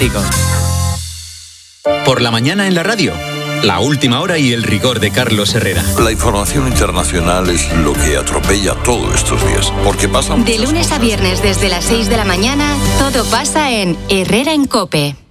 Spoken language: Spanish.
plástico. Por la mañana en la radio, la última hora y el rigor de Carlos Herrera. La información internacional es lo que atropella todos estos días, porque pasan de lunes a viernes desde las 6 de la mañana, todo pasa en Herrera en COPE.